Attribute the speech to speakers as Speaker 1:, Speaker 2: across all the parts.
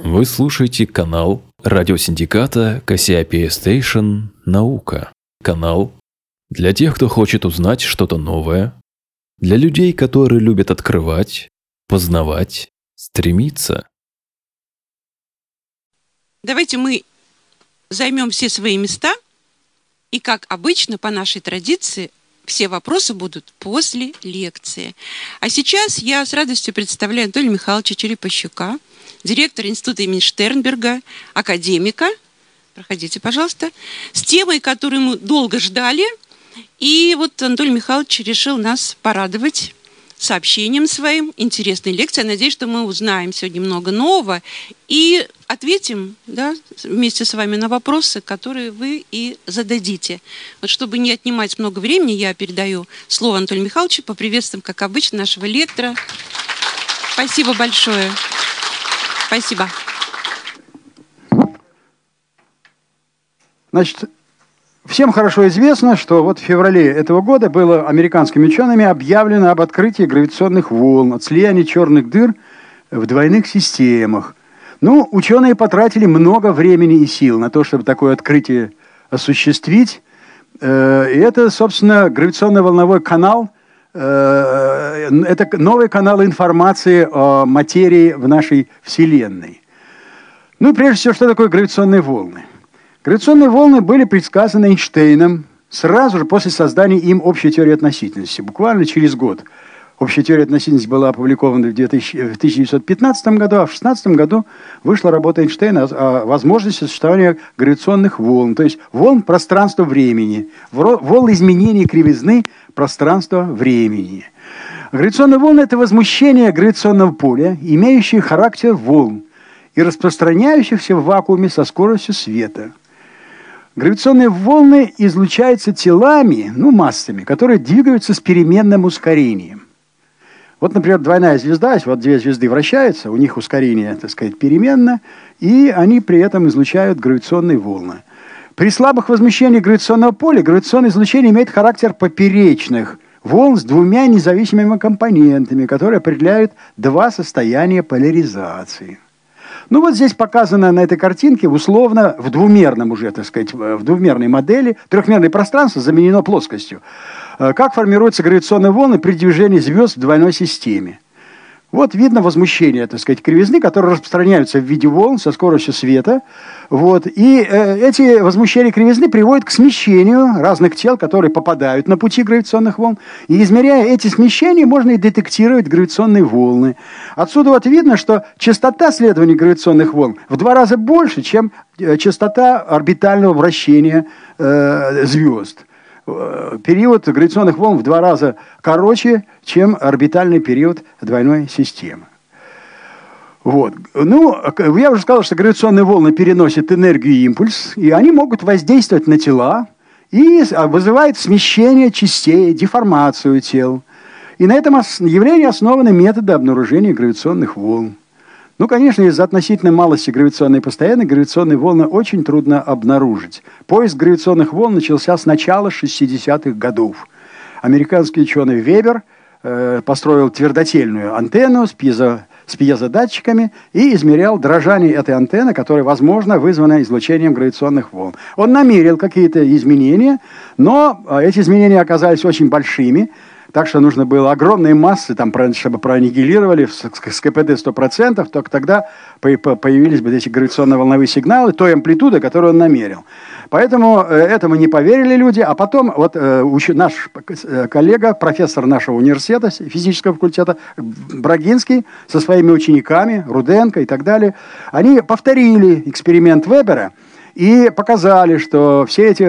Speaker 1: Вы слушаете канал радиосиндиката Кассиопея Стейшн «Наука». Канал для тех, кто хочет узнать что-то новое, для людей, которые любят открывать, познавать, стремиться.
Speaker 2: Давайте мы займем все свои места, и, как обычно, по нашей традиции, все вопросы будут после лекции. А сейчас я с радостью представляю Анатолия Михайловича Черепощука, директора Института имени Штернберга, академика, проходите, пожалуйста, с темой, которую мы долго ждали. И вот Анатолий Михайлович решил нас порадовать сообщением своим, интересной лекцией. Я надеюсь, что мы узнаем сегодня много нового и ответим, да, вместе с вами на вопросы, которые вы и зададите. Вот чтобы не отнимать много времени, я передаю слово Анатолию Михайловичу, поприветствуем, как обычно, нашего лектора. Спасибо большое. Спасибо.
Speaker 3: Значит, всем хорошо известно, что вот в феврале этого года было американскими учеными объявлено об открытии гравитационных волн от слияния черных дыр в двойных системах. Ну, ученые потратили много времени и сил на то, чтобы такое открытие осуществить. И это, собственно, гравитационно-волновой канал. Это новый канал информации о материи в нашей Вселенной. Ну и прежде всего, что такое гравитационные волны? Гравитационные волны были предсказаны Эйнштейном сразу же после создания им общей теории относительности, буквально через год. Общая теория относительности была опубликована в 1915 году, а в 1916 году вышла работа Эйнштейна о возможности существования гравитационных волн, то есть волн пространства-времени, волн изменения кривизны пространства-времени. Гравитационные волны – это возмущение гравитационного поля, имеющие характер волн и распространяющихся в вакууме со скоростью света. Гравитационные волны излучаются телами, массами, которые двигаются с переменным ускорением. Вот, например, двойная звезда, вот две звезды вращаются, у них ускорение, так сказать, переменно, и они при этом излучают гравитационные волны. При слабых возмущениях гравитационного поля гравитационное излучение имеет характер поперечных волн с двумя независимыми компонентами, которые определяют два состояния поляризации. Ну вот здесь показано на этой картинке условно в двумерном уже, так сказать, в двумерной модели, трехмерное пространство заменено плоскостью. Как формируются гравитационные волны при движении звезд в двойной системе. Вот видно возмущение, так сказать, кривизны, которые распространяются в виде волн со скоростью света. Вот. И эти возмущения кривизны приводят к смещению разных тел, которые попадают на пути гравитационных волн. И измеряя эти смещения, можно и детектировать гравитационные волны. Отсюда вот видно, что частота следования гравитационных волн в 2 раза больше, чем частота орбитального вращения звезд. Период гравитационных волн в 2 раза короче, чем орбитальный период двойной системы. Вот. Ну, я уже сказал, что гравитационные волны переносят энергию и импульс, и они могут воздействовать на тела и вызывают смещение частей, деформацию тел. И на этом явлении основаны методы обнаружения гравитационных волн. Ну, конечно, из-за относительной малости гравитационной постоянной гравитационные волны очень трудно обнаружить. Поиск гравитационных волн начался с начала 60-х годов. Американский ученый Вебер построил твердотельную антенну с пьезодатчиками и измерял дрожание этой антенны, которое, возможно, вызвано излучением гравитационных волн. Он намерил какие-то изменения, но эти изменения оказались очень большими. Так что нужно было огромные массы, чтобы проаннигилировали с КПД 100%, только тогда появились бы эти гравитационно-волновые сигналы той амплитуды, которую он намерил. Поэтому этому не поверили люди, а потом вот наш коллега, профессор нашего университета, физического факультета, Брагинский, со своими учениками, Руденко и так далее, они повторили эксперимент Вебера и показали, что все эти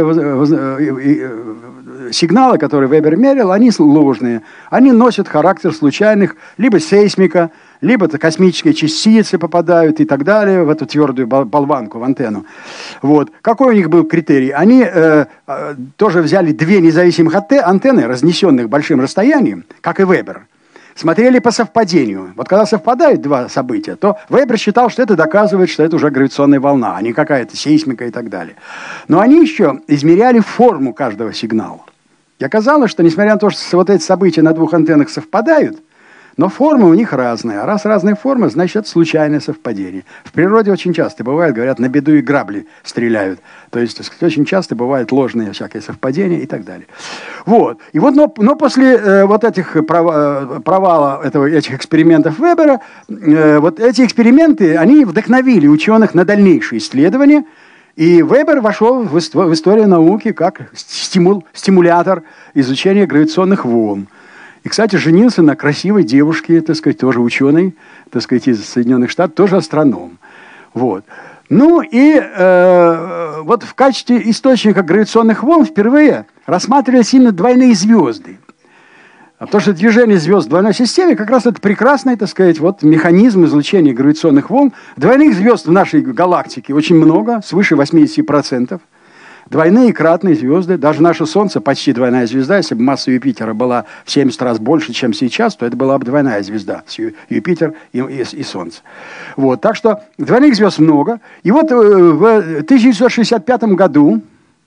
Speaker 3: сигналы, которые Вебер мерил, они ложные. Они носят характер случайных, либо сейсмика, либо космические частицы попадают и так далее в эту твердую болванку, в антенну. Вот. Какой у них был критерий? Они тоже взяли 2 независимых антенны, разнесенных большим расстоянием, как и Вебер. Смотрели по совпадению. Вот когда совпадают 2 события, то Вебер считал, что это доказывает, что это уже гравитационная волна, а не какая-то сейсмика и так далее. Но они еще измеряли форму каждого сигнала. И оказалось, что несмотря на то, что вот эти события на 2 антеннах совпадают, Но формы у них разные. А раз разные формы, значит, это случайное совпадение. В природе очень часто бывает, говорят, на беду и грабли стреляют. То есть, так сказать, очень часто бывают ложные всякие совпадения и так далее. Вот. И вот, но после вот этих провала этих экспериментов Вебера, вот эти эксперименты, они вдохновили ученых на дальнейшие исследования. И Вебер вошел в историю науки как стимулятор изучения гравитационных волн. И, кстати, женился на красивой девушке, так сказать, тоже ученый, так сказать, из Соединенных Штатов, тоже астроном. Вот. Ну и вот в качестве источника гравитационных волн впервые рассматривались именно двойные звезды. Потому что движение звезд в двойной системе как раз это прекрасный, так сказать, вот механизм излучения гравитационных волн. Двойных звезд в нашей галактике очень много, свыше 80%. Двойные и кратные звезды. Даже наше Солнце почти двойная звезда. Если бы масса Юпитера была в 70 раз больше, чем сейчас, то это была бы двойная звезда. Юпитер и Солнце. Вот. Так что двойных звезд много. И вот в 1965 году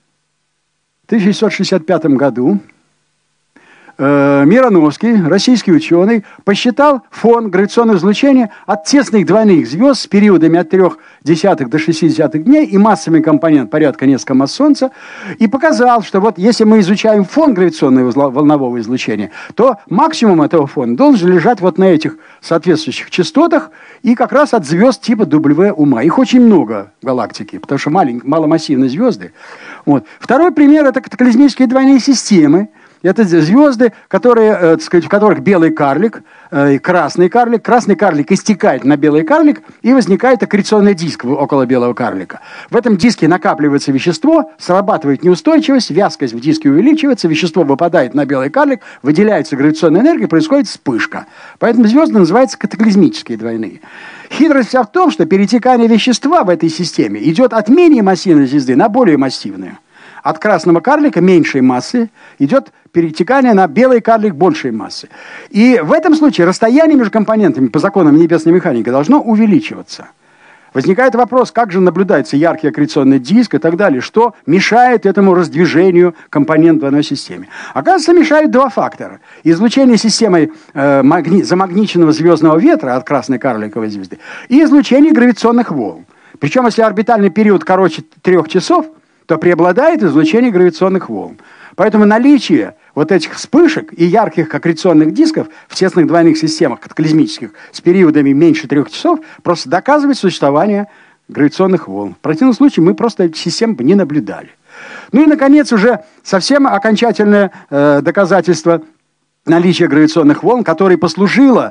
Speaker 3: Мироновский, российский ученый, посчитал фон гравитационного излучения от тесных двойных звезд с периодами от 0,3 до 0,6 дней и массами компонент порядка несколько масс Солнца, и показал, что вот если мы изучаем фон гравитационного волнового излучения, то максимум этого фона должен лежать вот на этих соответствующих частотах и как раз от звезд типа W ума. Их очень много в галактике, потому что маломассивные звезды. Вот. Второй пример – это катаклизмические двойные системы. Это звезды, которые, так сказать, в которых белый карлик и красный карлик. Красный карлик истекает на белый карлик, и возникает аккреционный диск около белого карлика. В этом диске накапливается вещество, срабатывает неустойчивость, вязкость в диске увеличивается, вещество выпадает на белый карлик, выделяется гравитационная энергия, происходит вспышка. Поэтому звезды называются катаклизмические двойные. Хитрость вся в том, что перетекание вещества в этой системе идет от менее массивной звезды на более массивную. От красного карлика меньшей массы идет перетекание на белый карлик большей массы. И в этом случае расстояние между компонентами по законам небесной механики должно увеличиваться. Возникает вопрос, как же наблюдается яркий аккреционный диск и так далее, что мешает этому раздвижению компонент в одной системе. Оказывается, мешают два фактора. Излучение системой замагниченного звездного ветра от красной карликовой звезды и излучение гравитационных волн. Причем, если орбитальный период короче 3 часов, то преобладает излучение гравитационных волн. Поэтому наличие вот этих вспышек и ярких аккреционных дисков в тесных двойных системах катаклизмических с периодами меньше 3 часов просто доказывает существование гравитационных волн. В противном случае мы просто эти системы бы не наблюдали. Ну и, наконец, уже совсем окончательное доказательство наличие гравитационных волн, которое послужило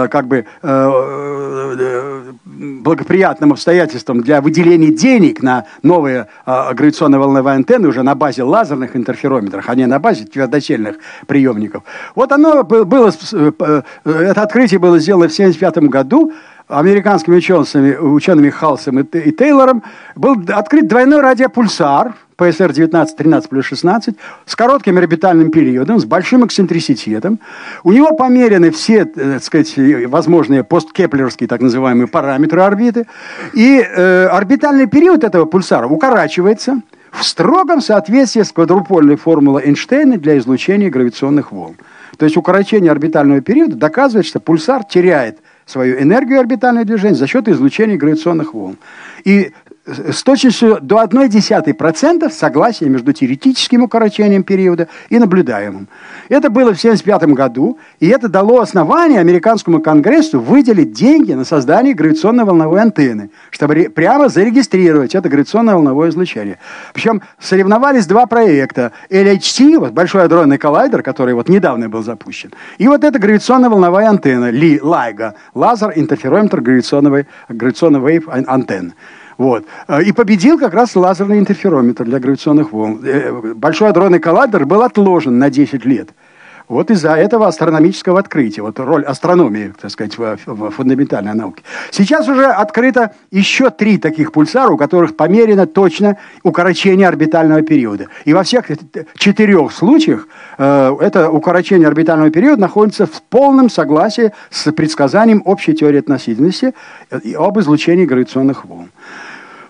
Speaker 3: благоприятным обстоятельством для выделения денег на новые гравитационно-волновые антенны уже на базе лазерных интерферометров, а не на базе твердотельных приемников. Вот оно было, это открытие было сделано в 1975 году. Американскими учеными Халсом и Тейлором был открыт двойной радиопульсар ПСР 1913+16 с коротким орбитальным периодом, с большим эксцентриситетом. У него померены все, так сказать, возможные посткеплеровские так называемые параметры орбиты. И орбитальный период этого пульсара укорачивается в строгом соответствии с квадрупольной формулой Эйнштейна для излучения гравитационных волн. То есть укорочение орбитального периода доказывает, что пульсар теряет свою энергию орбитального движения за счет излучения гравитационных волн. И с точностью до 0,1% согласие между теоретическим укорочением периода и наблюдаемым. Это было в 1975 году, и это дало основание американскому конгрессу выделить деньги на создание гравитационно-волновой антенны, чтобы прямо зарегистрировать это гравитационно-волновое излучение. Причем соревновались два проекта. LHC, вот Большой адронный коллайдер, который вот недавно был запущен, и вот эта гравитационно-волновая антенна, LIGO, лазер интерферометр гравитационной вейв антенны. Вот. И победил как раз лазерный интерферометр для гравитационных волн. Большой адронный коллайдер был отложен на 10 лет. Вот из-за этого астрономического открытия. Вот роль астрономии, так сказать, в фундаментальной науке. Сейчас уже открыто еще 3 таких пульсара, у которых померено точно укорочение орбитального периода. И во всех 4 случаях это укорочение орбитального периода находится в полном согласии с предсказанием общей теории относительности об излучении гравитационных волн.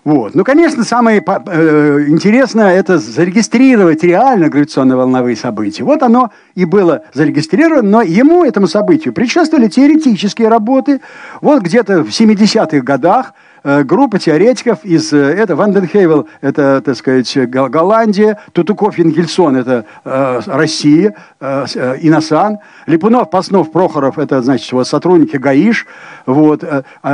Speaker 3: Вот. Ну, конечно, самое интересное – это зарегистрировать реально гравитационно-волновые события. Вот оно и было зарегистрировано, но этому событию, предшествовали теоретические работы. Вот где-то в 70-х годах группа теоретиков из Ванденхейвел, это, так сказать, Голландия, Тутуков, Енгельсон, это Россия, Иносан, Липунов, Паснов, Прохоров, это, значит, вот, сотрудники ГАИШ. Вот.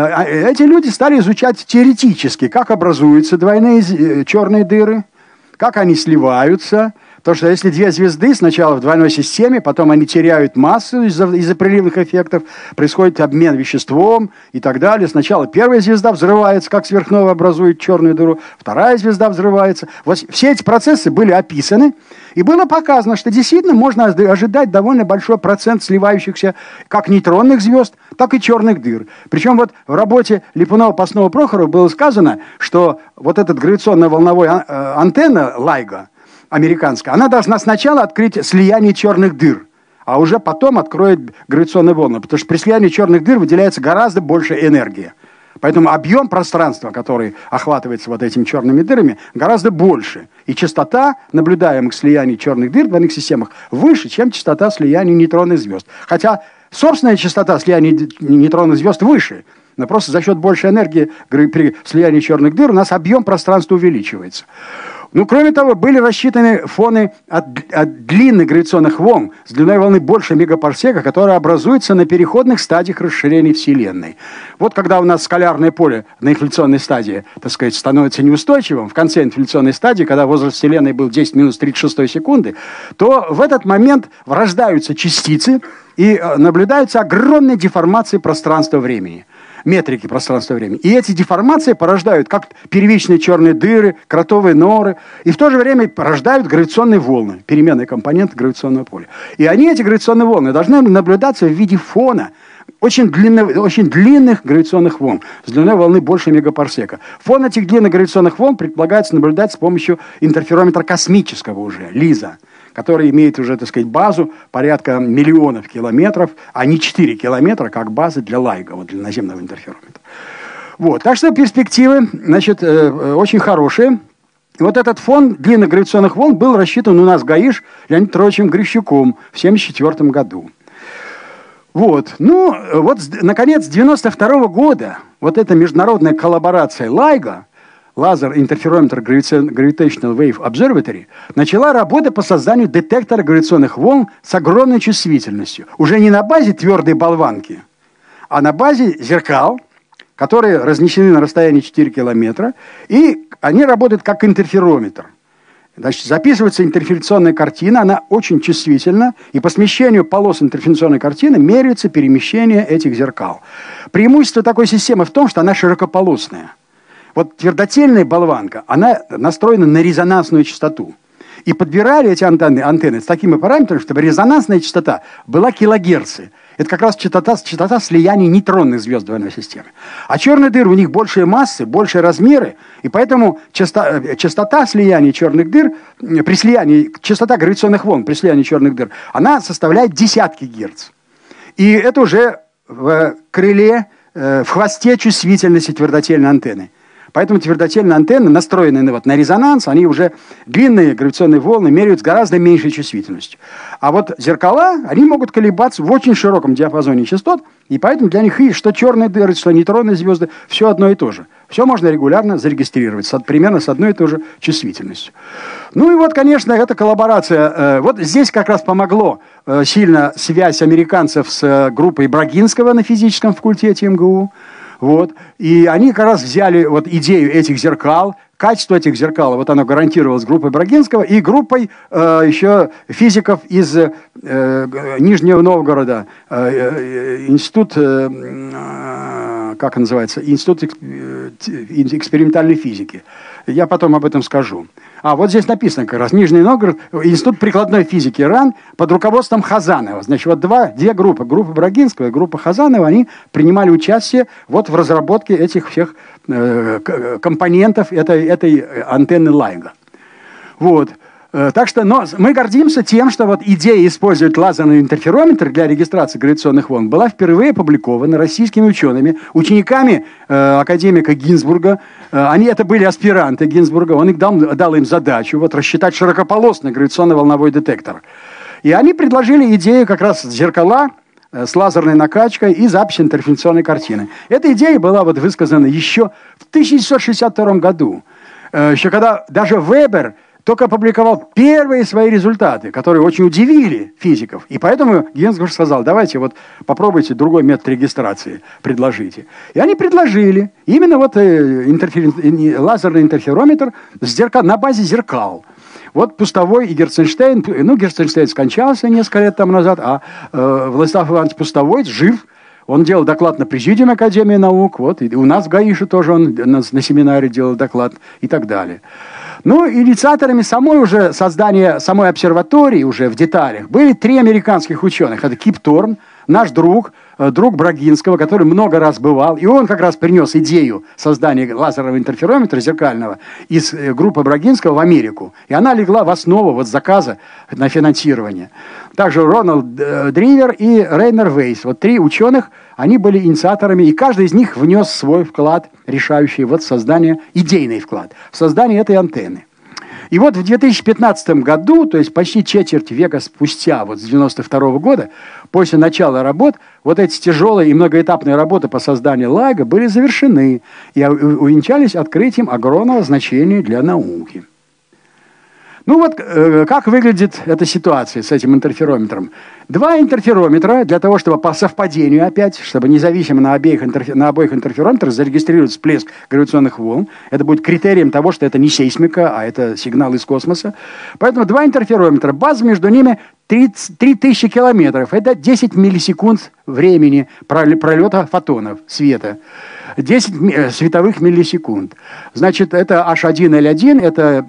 Speaker 3: Эти люди стали изучать теоретически, как образуются двойные черные дыры, как они сливаются. Потому что если две звезды сначала в двойной системе, потом они теряют массу из-за приливных эффектов, происходит обмен веществом и так далее. Сначала первая звезда взрывается, как сверхновая образует черную дыру, вторая звезда взрывается. Вот все эти процессы были описаны, и было показано, что действительно можно ожидать довольно большой процент сливающихся как нейтронных звезд, так и черных дыр. Причем вот в работе Липунова, Паснова, Прохорова было сказано, что вот эта гравитационно-волновая антенна LIGO, американская, она должна сначала открыть слияние черных дыр, а уже потом откроет гравитационные волны, потому что при слиянии черных дыр выделяется гораздо больше энергии. Поэтому объем пространства, который охватывается вот этими черными дырами, гораздо больше. И частота наблюдаемых слияний черных дыр в двойных системах выше, чем частота слияния нейтронных звезд. Хотя собственная частота слияния нейтронных звезд выше, но просто за счет большей энергии при слиянии черных дыр у нас объем пространства увеличивается. Ну, кроме того, были рассчитаны фоны от длинных гравитационных волн с длиной волны больше мегапарсека, которые образуются на переходных стадиях расширения Вселенной. Вот когда у нас скалярное поле на инфляционной стадии, так сказать, становится неустойчивым, в конце инфляционной стадии, когда возраст Вселенной был 10 минус 36 секунды, то в этот момент врождаются частицы и наблюдаются огромные деформации пространства-времени. Метрики пространства-времени. И эти деформации порождают как первичные черные дыры, кротовые норы, и в то же время порождают гравитационные волны, переменные компоненты гравитационного поля. И эти гравитационные волны, должны наблюдаться в виде фона очень длинных гравитационных волн с длиной волны больше мегапарсека. Фон этих длинных гравитационных волн предполагается наблюдать с помощью интерферометра космического уже, ЛИЗа, который имеет уже, так сказать, базу порядка миллионов километров, а не 4 километра, как база для LIGO, вот для наземного интерферометра. Вот. Так что перспективы, значит, очень хорошие. И вот этот фон длинных гравитационных волн был рассчитан у нас в ГАИШ Леонидом Петровичем Грищуком в 1974 году. Вот. Ну, вот, наконец, с 1992 года вот эта международная коллаборация LIGO, Laser Interferometer Gravitational Wave Observatory, начала работу по созданию детектора гравитационных волн с огромной чувствительностью. Уже не на базе твердой болванки, а на базе зеркал, которые разнесены на расстоянии 4 километра, и они работают как интерферометр. Значит, записывается интерферационная картина, она очень чувствительна, и по смещению полос интерферационной картины меряется перемещение этих зеркал. Преимущество такой системы в том, что она широкополосная. Вот твердотельная болванка, она настроена на резонансную частоту. И подбирали эти антенны с такими параметрами, чтобы резонансная частота была килогерцы. Это как раз частота слияния нейтронных звезд двойной системы. А черные дыры, у них большие массы, большие размеры, и поэтому частота слияния черных дыр, частота гравитационных волн при слиянии черных дыр, она составляет десятки герц. И это уже в крыле, в хвосте чувствительности твердотельной антенны. Поэтому твердотельные антенны, настроенные на резонанс, они уже длинные гравитационные волны меряют с гораздо меньшей чувствительностью. А вот зеркала, они могут колебаться в очень широком диапазоне частот, и поэтому для них и что черные дыры, что нейтронные звезды, все одно и то же. Все можно регулярно зарегистрировать, примерно с одной и той же чувствительностью. Ну и вот, конечно, эта коллаборация, вот здесь как раз помогло сильно связь американцев с группой Брагинского на физическом факультете МГУ. Вот. И они как раз взяли вот идею этих зеркал, качество этих зеркал, вот оно гарантировалось группой Брагинского и группой еще физиков из Нижнего Новгорода, институт, как он называется, институт экспериментальной физики. Я потом об этом скажу. А вот здесь написано как раз Нижний Новгород, институт прикладной физики РАН под руководством Хазанова. Значит, вот две группы, группа Брагинского и группа Хазанова, они принимали участие вот в разработке этих всех компонентов этой антенны LIGO. Вот. Так что, но мы гордимся тем, что вот идея использовать лазерный интерферометр для регистрации гравитационных волн была впервые опубликована российскими учеными, учениками академика Гинзбурга. Они это были аспиранты Гинзбурга. Он их дал им задачу вот, рассчитать широкополосный гравитационно-волновой детектор. И они предложили идею как раз зеркала с лазерной накачкой и запись интерференционной картины. Эта идея была вот высказана еще в 1962 году. Еще когда даже Вебер только опубликовал первые свои результаты, которые очень удивили физиков. И поэтому Гинзбург сказал, давайте вот попробуйте другой метод регистрации, предложите. И они предложили именно вот лазерный интерферометр на базе зеркал. Вот Пустовой и Герценштейн, Герценштейн скончался несколько лет тому назад, а Владислав Иванович Пустовой жив. Он делал доклад на президиуме Академии наук, вот, и у нас в ГАИШе тоже он на семинаре делал доклад и так далее. Ну, инициаторами создания самой обсерватории уже в деталях были 3 американских ученых. Это Кип Торн, наш друг Брагинского, который много раз бывал. И он как раз принес идею создания лазерного интерферометра зеркального из группы Брагинского в Америку. И она легла в основу вот заказа на финансирование. Также Рональд Дривер и Рейнер Вейс. Вот 3 ученых, они были инициаторами, и каждый из них внес свой вклад, решающий вот создание, идейный вклад, в создание этой антенны. И вот в 2015 году, то есть почти четверть века спустя, вот с 1992 года, после начала работ, вот эти тяжелые и многоэтапные работы по созданию LIGO были завершены и увенчались открытием огромного значения для науки. Ну вот, как выглядит эта ситуация с этим интерферометром? 2 интерферометра, для того, чтобы по совпадению опять, чтобы независимо на обоих интерферометрах зарегистрировать всплеск гравитационных волн. Это будет критерием того, что это не сейсмика, а это сигнал из космоса. Поэтому 2 интерферометра, база между ними 3000 километров. Это 10 миллисекунд времени пролета фотонов света. 10 световых миллисекунд. Значит, это H1L1, это,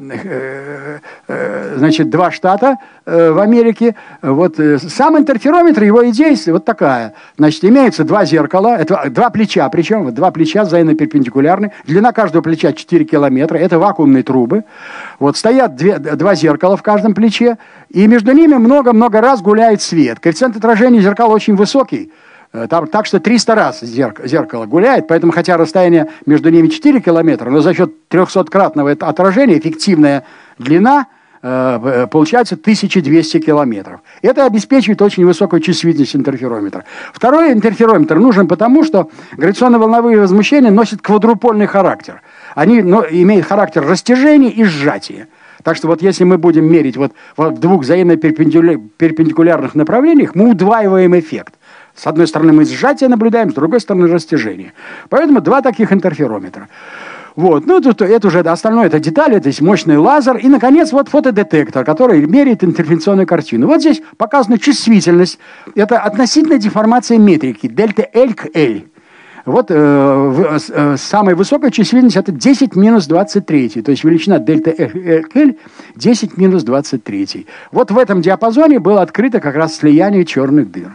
Speaker 3: значит, 2 штата в Америке. Вот сам интерферометр, его идея вот такая. Значит, имеется 2 зеркала, это 2 плеча, причем 2 плеча взаимно перпендикулярны. Длина каждого плеча 4 километра, это вакуумные трубы. Вот стоят 2 зеркала в каждом плече, и между ними много-много раз гуляет свет. Коэффициент отражения зеркал очень высокий. Так что 300 раз зеркало гуляет, поэтому хотя расстояние между ними 4 километра, но за счет 300-кратного отражения эффективная длина получается 1200 километров. Это обеспечивает очень высокую чувствительность интерферометра. Второй интерферометр нужен потому, что гравитационно-волновые возмущения носят квадрупольный характер. Они имеют характер растяжения и сжатия. Так что вот если мы будем мерить вот в 2 взаимно перпендикулярных направлениях, мы удваиваем эффект. С одной стороны мы сжатие наблюдаем, с другой стороны растяжение. Поэтому 2 таких интерферометра. Вот. Ну, тут это уже остальное, это детали, это есть мощный лазер. И, наконец, вот фотодетектор, который меряет интерференционную картину. Вот здесь показана чувствительность. Это относительная деформация метрики, дельта L к L. Вот самая высокая чувствительность это 10 минус 23, то есть величина дельта L 10 минус 23. Вот в этом диапазоне было открыто как раз слияние черных дыр.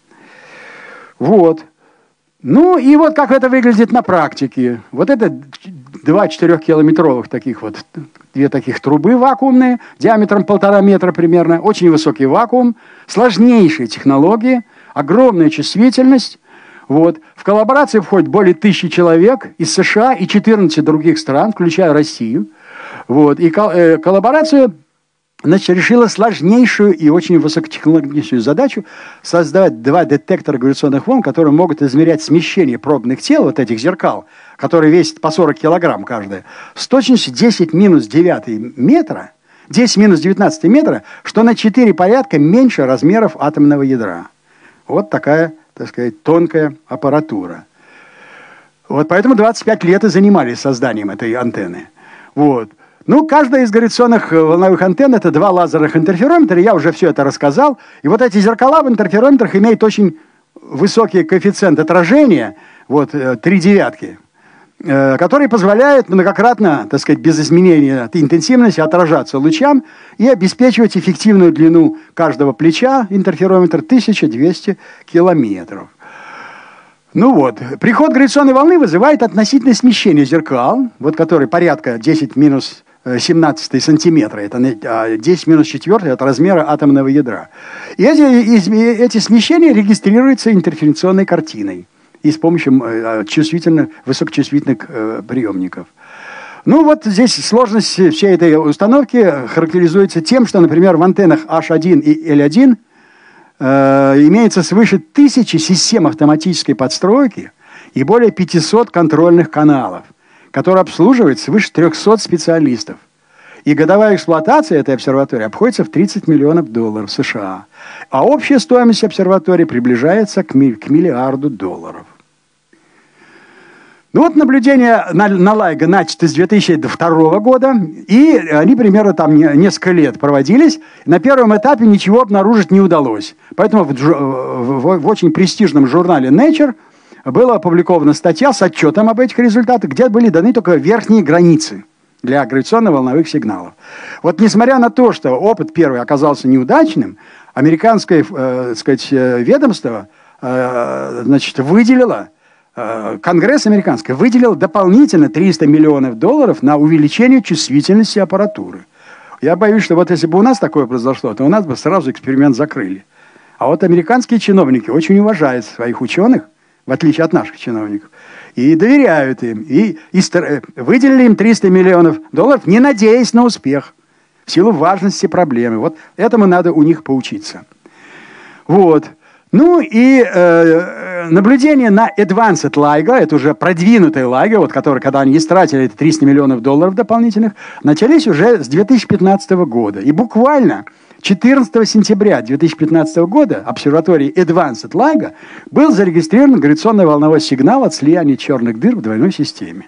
Speaker 3: Вот. Ну и вот как это выглядит на практике. Вот это 2 4-километровых таких вот, 2 таких трубы вакуумные, диаметром 1,5 метра примерно, очень высокий вакуум, сложнейшие технологии, огромная чувствительность. Вот. В коллаборации входит более 1000 человек из США и 14 других стран, включая Россию. Вот. И коллаборацию, значит, решила сложнейшую и очень высокотехнологичную задачу создать 2 детектора гравитационных волн, которые могут измерять смещение пробных тел, вот этих зеркал, которые весят по 40 килограмм каждое, с точностью 10 минус 9 метра, 10 минус 19 метра, что на 4 порядка меньше размеров атомного ядра. Вот такая, так сказать, тонкая аппаратура. Вот поэтому 25 лет и занимались созданием этой антенны. Вот. Ну, каждая из гравитационных волновых антенн – это 2 лазерных интерферометра, я уже все это рассказал. И вот эти зеркала в интерферометрах имеют очень высокий коэффициент отражения, вот 3 девятки, который позволяет многократно, так сказать, без изменения интенсивности отражаться лучам и обеспечивать эффективную длину каждого плеча интерферометра 1200 километров. Ну вот, приход гравитационной волны вызывает относительное смещение зеркал, вот который порядка 10 минус 17 сантиметра, это 10 минус 4 от размера атомного ядра. И эти смещения регистрируются интерференционной картиной и с помощью высокочувствительных приемников. Ну вот здесь сложность всей этой установки характеризуется тем, что, например, в антеннах H1 и L1 имеется свыше 1000 систем автоматической подстройки и более 500 контрольных каналов, которые обслуживают свыше 300 специалистов. И годовая эксплуатация этой обсерватории обходится в $30 миллионов США. А общая стоимость обсерватории приближается к $1 миллиарду. Ну вот наблюдения на LIGO начаты с 2002 года, и они примерно там несколько лет проводились. На первом этапе ничего обнаружить не удалось. Поэтому в очень престижном журнале Nature была опубликована статья с отчетом об этих результатах, где были даны только верхние границы для гравитационно-волновых сигналов. Вот несмотря на то, что опыт первый оказался неудачным, американское ведомство выделило, Конгресс американский выделил дополнительно $300 миллионов на увеличение чувствительности аппаратуры. Я боюсь, что вот если бы у нас такое произошло, то у нас бы сразу эксперимент закрыли. А вот американские чиновники очень уважают своих ученых, в отличие от наших чиновников, и доверяют им. И выделили им $300 миллионов, не надеясь на успех, в силу важности проблемы. Вот этому надо у них поучиться. Вот. Ну и наблюдение на Advanced LIGO, это уже продвинутая LIGO, вот, когда они истратили эти $300 миллионов дополнительных, начались уже с 2015 года. И буквально 14 сентября 2015 года в обсерватории Advanced LIGO был зарегистрирован гравитационный волновой сигнал от слияния черных дыр в двойной системе.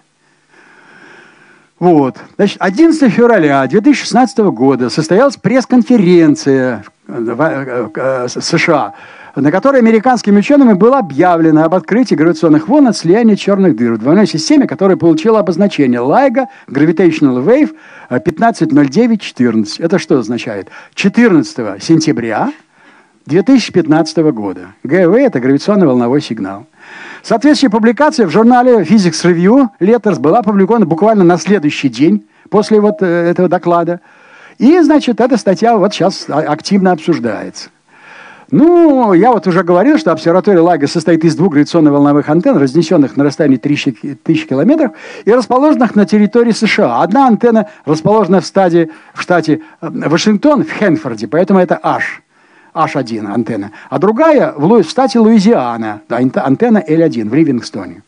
Speaker 3: Вот. Значит, 11 февраля 2016 года состоялась пресс-конференция в США, на которой американскими учеными было объявлено об открытии гравитационных волн от слияния черных дыр в двойной системе, которая получила обозначение LIGO Gravitational Wave 150914. Это что означает? 14 сентября 2015 года. ГВ – это гравитационный волновой сигнал. Соответствующая публикация в журнале Physics Review Letters была опубликована буквально на следующий день после вот этого доклада. И, значит, эта статья вот сейчас активно обсуждается. Ну, я вот уже говорил, что обсерватория LIGO состоит из двух гравитационно-волновых антенн, разнесенных на расстоянии 1000 километров и расположенных на территории США. Одна антенна расположена в штате Вашингтон, в Хэнфорде, поэтому это H1 антенна, а другая в штате Луизиана, антенна L1 в Ливингстоне.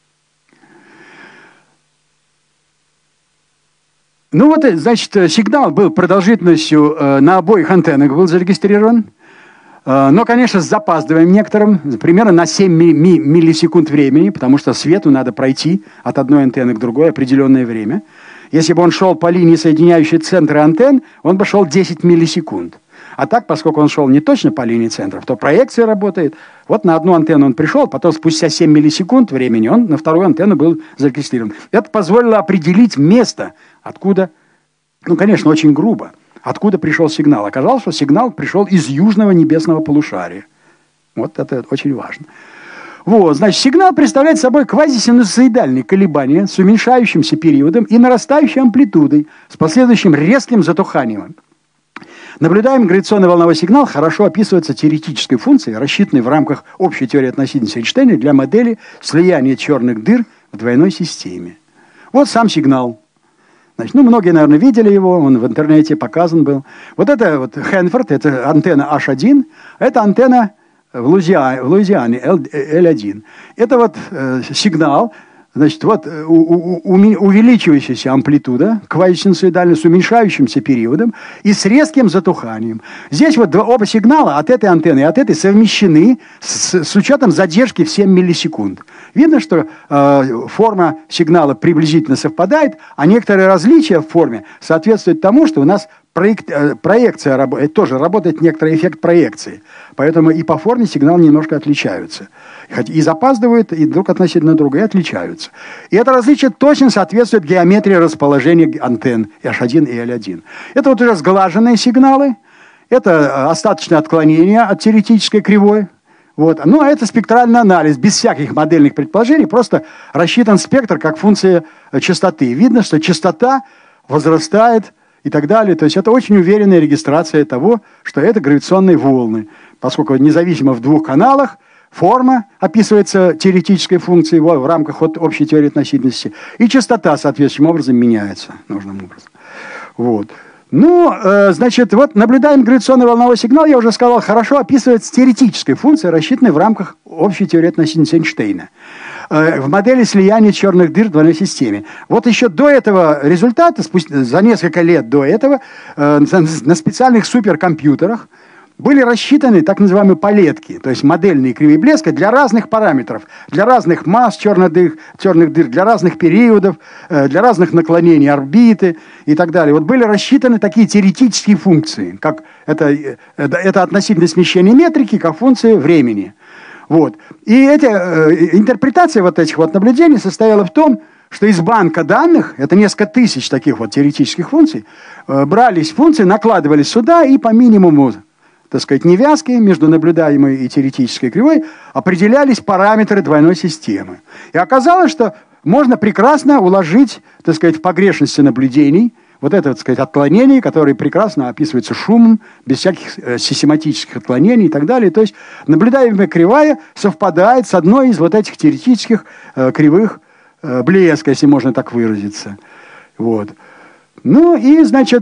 Speaker 3: Ну вот, значит, сигнал был продолжительностью на обоих антеннах был зарегистрирован. Но, конечно, с запаздыванием некоторым, примерно на 7 миллисекунд времени, потому что свету надо пройти от одной антенны к другой определенное время. Если бы он шел по линии, соединяющей центры антенн, он бы шел 10 миллисекунд. А так, поскольку он шел не точно по линии центров, то проекция работает. Вот на одну антенну он пришел, потом спустя 7 миллисекунд времени он на вторую антенну был зарегистрирован. Это позволило определить место, откуда, ну, конечно, очень грубо, откуда пришел сигнал. Оказалось, что сигнал пришел из южного небесного полушария. Вот это очень важно. Вот, значит, сигнал представляет собой квазисинусоидальные колебания с уменьшающимся периодом и нарастающей амплитудой, с последующим резким затуханием. Наблюдаемый гравитационный волновой сигнал хорошо описывается теоретической функцией, рассчитанной в рамках общей теории относительности Эйнштейна для модели слияния черных дыр в двойной системе. Вот сам сигнал. Значит, ну, многие, наверное, видели его, он в интернете показан был. Вот это вот Хэнфорд, это антенна H1, это антенна в Луизиане L1. Это вот сигнал, значит, вот увеличивающаяся амплитуда, квазисинусоидальная, с уменьшающимся периодом и с резким затуханием. Здесь вот оба сигнала от этой антенны и от этой совмещены с учетом задержки в 7 миллисекунд. Видно, что форма сигнала приблизительно совпадает, а некоторые различия в форме соответствуют тому, что у нас проекция работает, тоже работает некоторый эффект проекции. Поэтому и по форме сигналы немножко отличаются. И запаздывают, и друг относительно друга, и отличаются. И это различие точно соответствует геометрии расположения антенн H1 и L1. Это вот уже сглаженные сигналы, это остаточное отклонение от теоретической кривой. Вот. Ну, а это спектральный анализ, без всяких модельных предположений, просто рассчитан спектр как функция частоты. Видно, что частота возрастает и так далее. То есть это очень уверенная регистрация того, что это гравитационные волны. Поскольку независимо в двух каналах, форма описывается теоретической функцией в рамках общей теории относительности, и частота соответствующим образом меняется нужным образом. Вот. Ну, значит, вот наблюдаемый гравитационный волновой сигнал, я уже сказал, хорошо описывается теоретической функцией, рассчитанной в рамках общей теории относительности Эйнштейна. В модели слияния черных дыр в двойной системе. Вот еще до этого результата, за несколько лет до этого, на специальных суперкомпьютерах были рассчитаны так называемые палетки, то есть модельные кривые блеска для разных параметров, для разных масс черных дыр, для разных периодов, для разных наклонений орбиты и так далее. Вот были рассчитаны такие теоретические функции, как это относительное смещение метрики, как функции времени. Вот. И интерпретация вот этих вот наблюдений состояла в том, что из банка данных, это несколько тысяч таких вот теоретических функций, брались функции, накладывались сюда и по минимуму, так сказать, невязки между наблюдаемой и теоретической кривой определялись параметры двойной системы. И оказалось, что можно прекрасно уложить, так сказать, в погрешности наблюдений вот это, так сказать, отклонение, которое прекрасно описывается шумом, без всяких систематических отклонений и так далее. То есть наблюдаемая кривая совпадает с одной из вот этих теоретических кривых блеска, если можно так выразиться. Вот. Ну и, значит...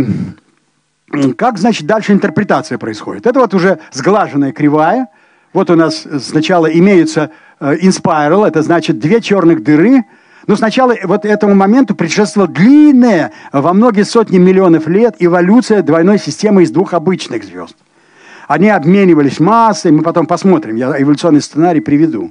Speaker 3: Как, значит, дальше интерпретация происходит? Это вот уже сглаженная кривая. Вот у нас сначала имеются in-spiral, это значит две черных дыры. Но сначала вот этому моменту предшествовала длинная, во многие сотни миллионов лет эволюция двойной системы из двух обычных звезд. Они обменивались массой, мы потом посмотрим, я эволюционный сценарий приведу.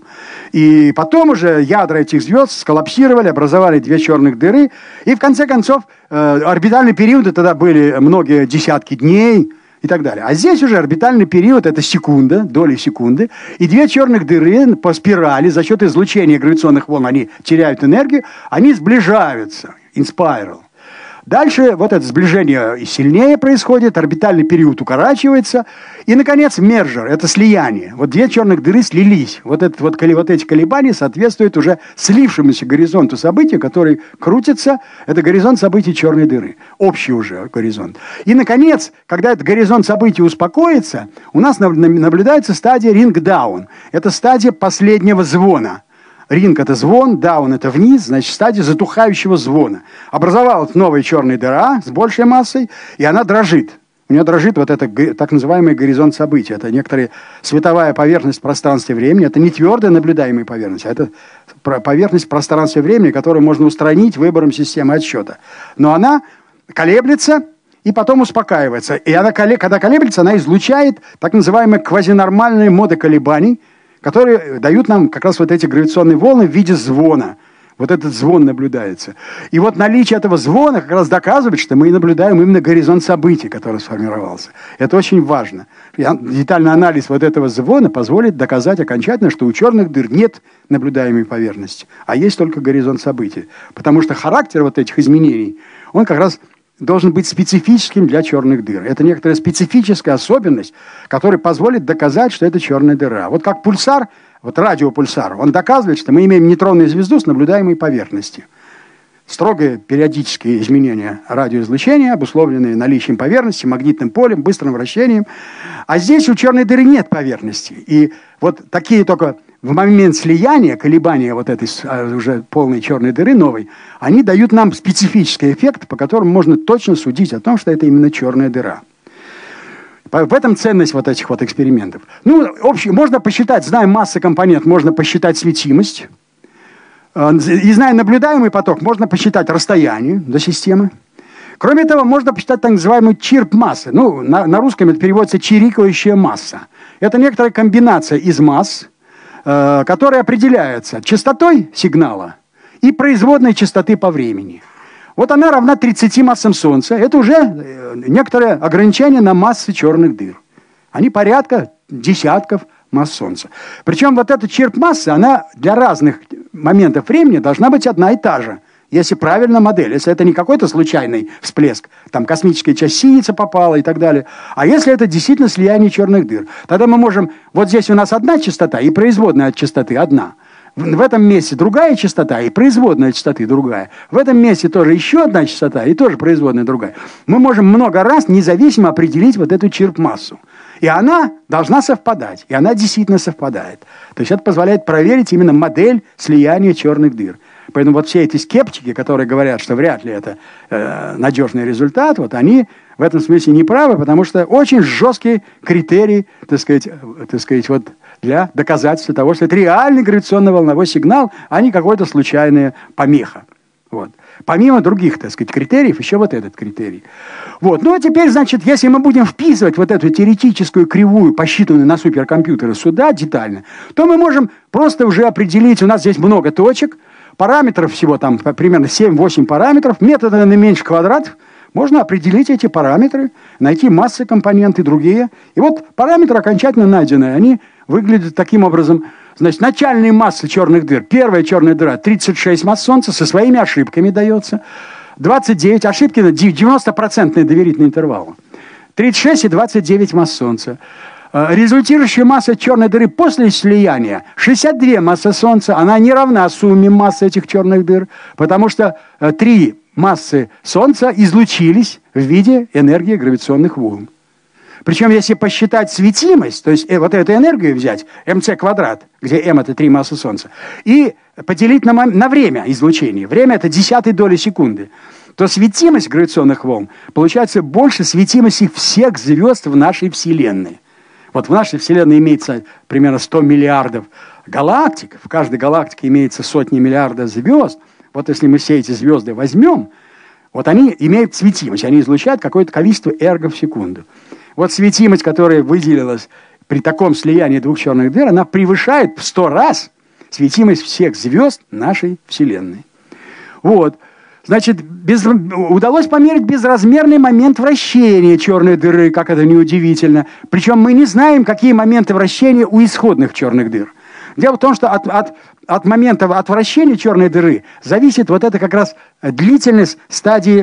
Speaker 3: И потом уже ядра этих звезд сколлапсировали, образовали две черных дыры. И в конце концов орбитальные периоды тогда были многие десятки дней и так далее. А здесь уже орбитальный период – это секунда, доли секунды. И две черных дыры по спирали за счет излучения гравитационных волн, они теряют энергию, они сближаются, in spiral. Дальше вот это сближение сильнее происходит, орбитальный период укорачивается. И, наконец, мержер, это слияние. Вот две черных дыры слились. Вот эти колебания соответствуют уже слившемуся горизонту событий, который крутится. Это горизонт событий черной дыры. Общий уже горизонт. И, наконец, когда этот горизонт событий успокоится, у нас наблюдается стадия ring-down. Это стадия последнего звона. Ринг – это звон, даун – это вниз, значит, стадия затухающего звона. Образовалась новая черная дыра с большей массой, и она дрожит. У нее дрожит вот это так называемый горизонт событий. Это некоторая световая поверхность в пространстве времени. Это не твердая наблюдаемая поверхность, а это поверхность в пространстве времени, которую можно устранить выбором системы отсчета. Но она колеблется и потом успокаивается. И она, когда колеблется, она излучает так называемые квазинормальные моды колебаний, которые дают нам как раз вот эти гравитационные волны в виде звона. Вот этот звон наблюдается. И вот наличие этого звона как раз доказывает, что мы наблюдаем именно горизонт событий, который сформировался. Это очень важно. Детальный анализ вот этого звона позволит доказать окончательно, что у черных дыр нет наблюдаемой поверхности, а есть только горизонт событий. Потому что характер вот этих изменений, он как раз должен быть специфическим для черных дыр. Это некоторая специфическая особенность, которая позволит доказать, что это черная дыра. Вот как пульсар, вот радиопульсар, он доказывает, что мы имеем нейтронную звезду с наблюдаемой поверхностью. Строгое периодические изменения радиоизлучения, обусловленные наличием поверхности, магнитным полем, быстрым вращением. А здесь у черной дыры нет поверхности. И вот такие только в момент слияния, колебания вот этой уже полной черной дыры новой, они дают нам специфический эффект, по которому можно точно судить о том, что это именно черная дыра. В этом ценность вот этих вот экспериментов. Ну, можно посчитать, зная массы компонент, можно посчитать светимость. И зная наблюдаемый поток, можно посчитать расстояние до системы. Кроме того, можно посчитать так называемую чирп массы. Ну, на русском это переводится чирикающая масса. Это некоторая комбинация из масс, которая определяется частотой сигнала и производной частоты по времени. Вот она равна 30 массам Солнца. Это уже некоторое ограничение на массы черных дыр. Они порядка десятков масс Солнца. Причем вот эта чирп-масса, она для разных моментов времени должна быть одна и та же. Если правильно модель, если это не какой-то случайный всплеск, там космическая частица попала и так далее, а если это действительно слияние черных дыр, тогда мы можем, вот здесь у нас одна частота и производная от частоты одна. В этом месте другая частота, и производная частоты другая. В этом месте тоже еще одна частота, и тоже производная другая. Мы можем много раз независимо определить вот эту чирп-массу. И она должна совпадать. И она действительно совпадает. То есть это позволяет проверить именно модель слияния черных дыр. Поэтому вот все эти скептики, которые говорят, что вряд ли это надежный результат, вот они в этом смысле не правы, потому что очень жесткий критерий, так сказать, вот для доказательства того, что это реальный гравитационно-волновой сигнал, а не какой-то случайная помеха. Вот. Помимо других, так сказать, критериев, еще вот этот критерий. Вот. Ну, а теперь, значит, если мы будем вписывать вот эту теоретическую кривую, посчитанную на суперкомпьютеры сюда детально, то мы можем просто уже определить, у нас здесь много точек, параметров всего там примерно 7-8 параметров, методом n меньше квадратов, можно определить эти параметры, найти массы компоненты другие. И вот параметры окончательно найденные, они выглядят таким образом. Значит, начальные массы черных дыр. Первая черная дыра 36 масс Солнца, со своими ошибками дается. 29, ошибки на 90% доверительный интервал. 36 и 29 масс Солнца. Результирующая масса черной дыры после слияния 62 массы Солнца. Она не равна сумме масс этих черных дыр, потому что 3 массы Солнца излучились в виде энергии гравитационных волн. Причем, если посчитать светимость, то есть вот эту энергию взять, mc квадрат, где m это 3 массы Солнца, и поделить на время излучения, время это 0,1 доли секунды, то светимость гравитационных волн получается больше светимости всех звезд в нашей Вселенной. Вот в нашей Вселенной имеется примерно 100 миллиардов галактик, в каждой галактике имеется сотни миллиардов звезд. Вот если мы все эти звезды возьмем, вот они имеют светимость, они излучают какое-то количество эрго в секунду. Вот светимость, которая выделилась при таком слиянии двух черных дыр, она превышает в 100 раз светимость всех звезд нашей Вселенной. Вот. Значит, удалось померить безразмерный момент вращения черной дыры, как это неудивительно. Причем мы не знаем, какие моменты вращения у исходных черных дыр. Дело в том, что от момента вращения черной дыры зависит вот это как раз длительность стадии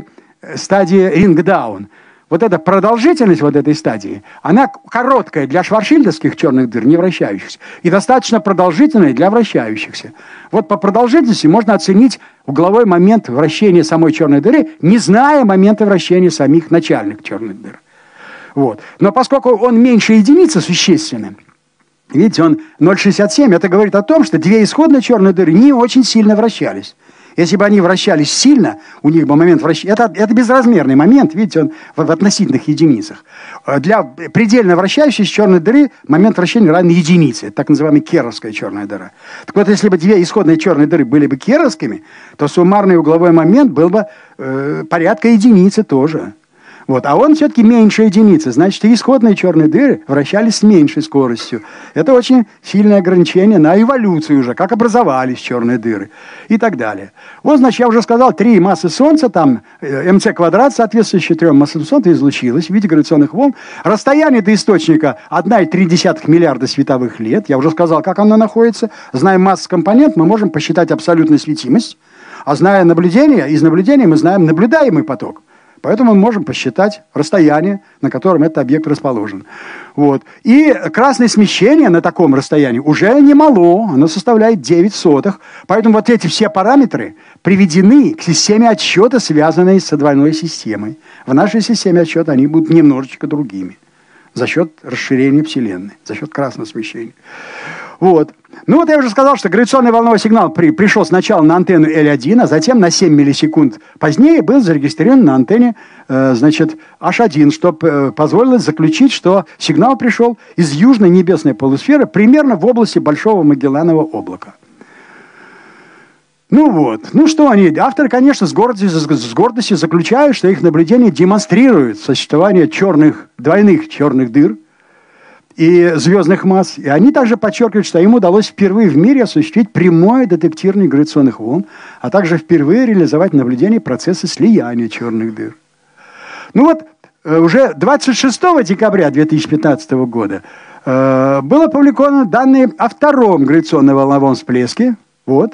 Speaker 3: рингдаун. Вот эта продолжительность вот этой стадии, она короткая для шварцшильдовских черных дыр, не вращающихся, и достаточно продолжительная для вращающихся. Вот по продолжительности можно оценить угловой момент вращения самой черной дыры, не зная момента вращения самих начальных черных дыр. Вот. Но поскольку он меньше единицы существенно, видите, он 0,67, это говорит о том, что две исходные черные дыры не очень сильно вращались. Если бы они вращались сильно, у них бы момент вращения... Это безразмерный момент, видите, он в относительных единицах. Для предельно вращающейся черной дыры момент вращения равен единице. Это так называемая керровская черная дыра. Так вот, если бы две исходные черные дыры были бы керровскими, то суммарный угловой момент был бы порядка единицы тоже. Вот. А он все-таки меньше единицы. Значит, и исходные черные дыры вращались с меньшей скоростью. Это очень сильное ограничение на эволюцию уже, как образовались черные дыры и так далее. Вот, значит, я уже сказал, 3 массы Солнца, там mc квадрат, соответствующий 3 массам Солнца, излучилось в виде гравитационных волн. Расстояние до источника 1,3 миллиарда световых лет. Я уже сказал, как оно находится. Зная массу компонент, мы можем посчитать абсолютную светимость. А зная наблюдение, из наблюдения мы знаем наблюдаемый поток. Поэтому мы можем посчитать расстояние, на котором этот объект расположен. Вот. И красное смещение на таком расстоянии уже немало, оно составляет 9 . Поэтому вот эти все параметры приведены к системе отсчета, связанной с двойной системой. В нашей системе отсчета они будут немножечко другими. За счет расширения Вселенной, за счет красного смещения. Вот. Ну вот я уже сказал, что гравитационный волновой сигнал пришел сначала на антенну L1, а затем на 7 миллисекунд позднее был зарегистрирован на антенне H1, что позволило заключить, что сигнал пришел из южной небесной полусферы примерно в области Большого Магелланового облака. Ну вот, ну что они, авторы, конечно, с гордостью заключают, что их наблюдения демонстрируют существование двойных черных дыр и звездных масс. И они также подчеркивают, что им удалось впервые в мире осуществить прямое детектирование гравитационных волн, а также впервые реализовать наблюдение процесса слияния черных дыр. Ну вот, уже 26 декабря 2015 года было опубликовано данные о втором гравитационно-волновом всплеске. Вот.